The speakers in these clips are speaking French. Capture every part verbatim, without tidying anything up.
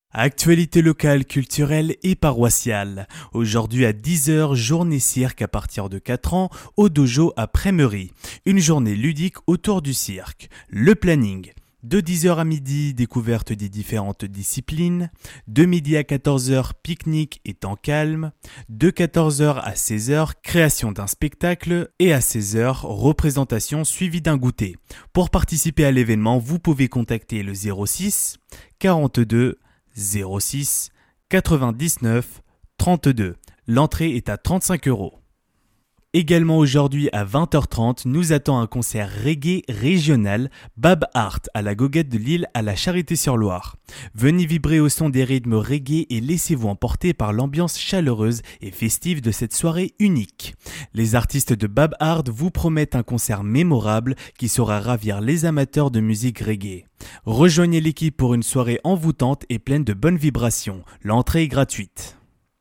Actualité locale, culturelle et paroissiale. Aujourd'hui à dix heures, journée cirque à partir de quatre ans au dojo à Prémery. Une journée ludique autour du cirque. Le planning. De dix heures à midi, découverte des différentes disciplines. De midi à quatorze heures, pique-nique et temps calme. De quatorze heures à seize heures, création d'un spectacle. Et à seize heures, représentation suivie d'un goûter. Pour participer à l'événement, vous pouvez contacter le zéro six quarante-deux zéro six quatre-vingt-dix-neuf trente-deux. L'entrée est à trente-cinq euros. Également aujourd'hui à vingt heures trente, nous attend un concert reggae régional Bab Art à la Goguette de Lille à la Charité-sur-Loire. Venez vibrer au son des rythmes reggae et laissez-vous emporter par l'ambiance chaleureuse et festive de cette soirée unique. Les artistes de Bab Art vous promettent un concert mémorable qui saura ravir les amateurs de musique reggae. Rejoignez l'équipe pour une soirée envoûtante et pleine de bonnes vibrations. L'entrée est gratuite.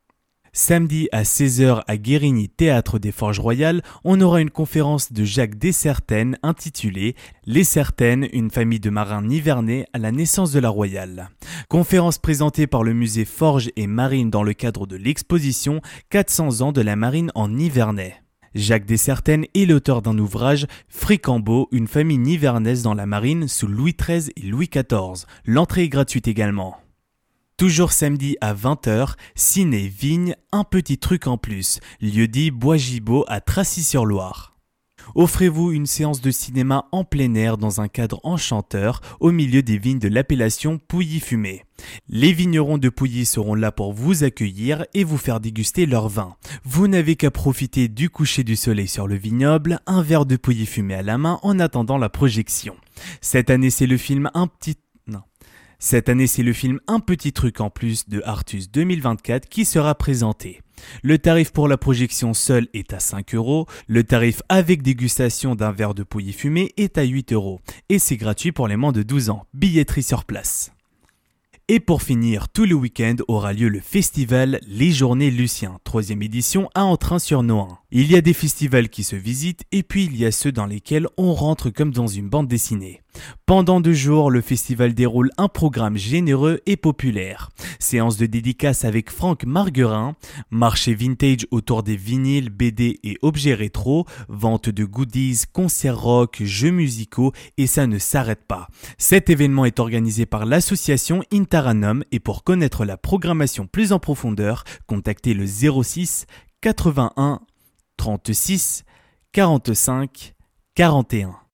Samedi à seize heures à Guérigny, Théâtre des Forges Royales, on aura une conférence de Jacques Dessertaines intitulée « Les Certaines, une famille de marins nivernais à la naissance de la Royale ». Conférence présentée par le musée Forges et Marine dans le cadre de l'exposition « quatre cents ans de la marine en Nivernais ». Jacques Dessertaines est l'auteur d'un ouvrage « Fricambault, une famille nivernaise dans la marine sous Louis treize et Louis quatorze ». L'entrée est gratuite également. Toujours samedi à vingt heures, Ciné Vigne, un petit truc en plus, lieu-dit Bois-Gibault à Tracy-sur-Loire. Offrez-vous une séance de cinéma en plein air dans un cadre enchanteur au milieu des vignes de l'appellation Pouilly-Fumé. Les vignerons de Pouilly seront là pour vous accueillir et vous faire déguster leur vin. Vous n'avez qu'à profiter du coucher du soleil sur le vignoble, un verre de Pouilly-Fumé à la main en attendant la projection. Cette année, c'est le film Un petit... Non. Cette année, c'est le film Un petit truc en plus de Artus deux mille vingt-quatre qui sera présenté. Le tarif pour la projection seule est à cinq euros, le tarif avec dégustation d'un verre de Pouilly fumé est à huit euros et c'est gratuit pour les moins de douze ans, billetterie sur place. Et pour finir, tout le week-end aura lieu le festival Les Journées Lucien, troisième édition à Entrain-sur-Nohain. Il y a des festivals qui se visitent et puis il y a ceux dans lesquels on rentre comme dans une bande dessinée. Pendant deux jours, le festival déroule un programme généreux et populaire. Séance de dédicaces avec Franck Marguerin, marché vintage autour des vinyles, B D et objets rétro, vente de goodies, concerts rock, jeux musicaux et ça ne s'arrête pas. Cet événement est organisé par l'association Interanum et pour connaître la programmation plus en profondeur, contactez le zéro six quatre-vingt-un trente-six quarante-cinq quarante et un.